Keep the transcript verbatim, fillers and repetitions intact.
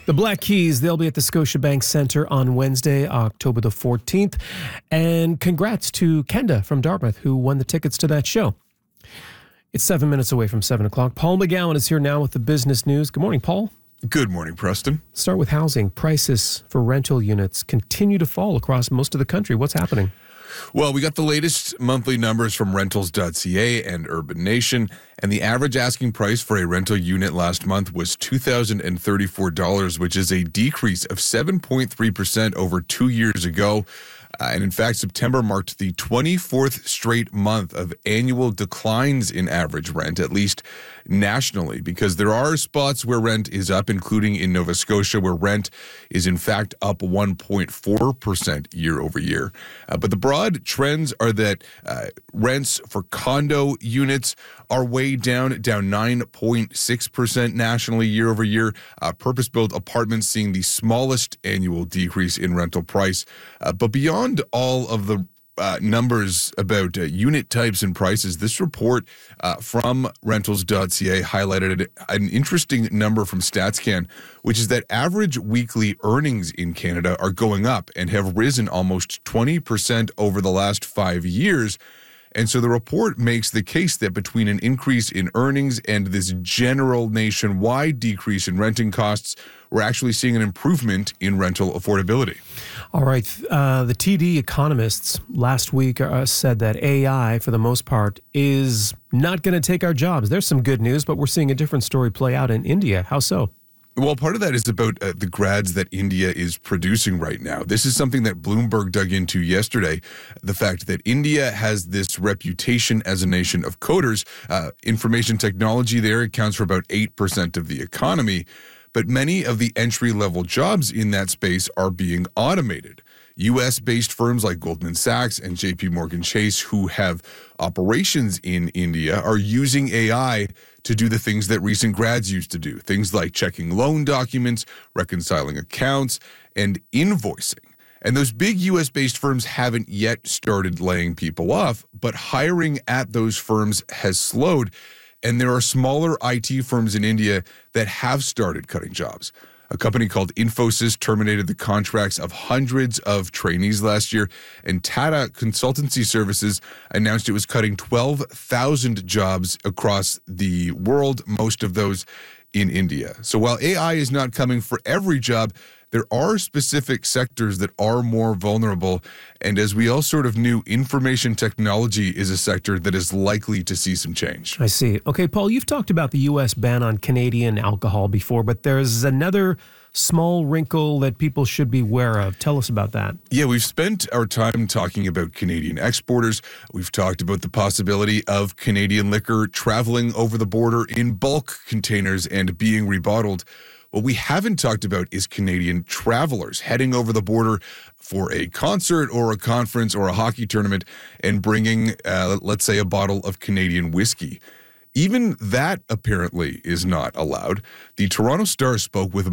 The Black Keys, they'll be at the Scotiabank Centre on Wednesday, October the fourteenth. And congrats to Kenda from Dartmouth, who won the tickets to that show. It's seven minutes away from seven o'clock. Paul McGowan is here now with the business news. Good morning, Paul. Good morning, Preston. Start with housing. Prices for rental units continue to fall across most of the country. What's happening? Well, we got the latest monthly numbers from rentals dot c a and Urban Nation, and the average asking price for a rental unit last month was two thousand thirty-four dollars, which is a decrease of seven point three percent over two years ago. Uh, and in fact, September marked the twenty-fourth straight month of annual declines in average rent, at least nationally, because there are spots where rent is up, including in Nova Scotia, where rent is in fact up one point four percent year over year. Uh, but the broad trends are that uh, rents for condo units are way down, down nine point six percent nationally year over year. Uh, purpose-built apartments seeing the smallest annual decrease in rental price. Uh, but beyond all of the Uh, numbers about uh, unit types and prices, this report uh, from rentals dot c a highlighted an interesting number from StatsCan, which is that average weekly earnings in Canada are going up and have risen almost twenty percent over the last five years. And so the report makes the case that between an increase in earnings and this general nationwide decrease in renting costs, we're actually seeing an improvement in rental affordability. All right. Uh, the T D economists last week uh, said that A I, for the most part, is not going to take our jobs. There's some good news, but we're seeing a different story play out in India. How so? Well, part of that is about uh, the grads that India is producing right now. This is something that Bloomberg dug into yesterday, the fact that India has this reputation as a nation of coders. Uh, information technology there accounts for about eight percent of the economy, but many of the entry-level jobs in that space are being automated. U S-based firms like Goldman Sachs and J P Morgan Chase, who have operations in India, are using A I to do the things that recent grads used to do, things like checking loan documents, reconciling accounts, and invoicing. And those big U S-based firms haven't yet started laying people off, but hiring at those firms has slowed. And there are smaller I T firms in India that have started cutting jobs. A company called Infosys terminated the contracts of hundreds of trainees last year, and Tata Consultancy Services announced it was cutting twelve thousand jobs across the world, most of those in India. So while A I is not coming for every job, there are specific sectors that are more vulnerable. And as we all sort of knew, information technology is a sector that is likely to see some change. I see. Okay, Paul, you've talked about the U S ban on Canadian alcohol before, but there's another small wrinkle that people should be aware of. Tell us about that. Yeah, we've spent our time talking about Canadian exporters. We've talked about the possibility of Canadian liquor traveling over the border in bulk containers and being rebottled. What we haven't talked about is Canadian travelers heading over the border for a concert or a conference or a hockey tournament and bringing, uh, let's say, a bottle of Canadian whiskey. Even that apparently is not allowed. The Toronto Star spoke with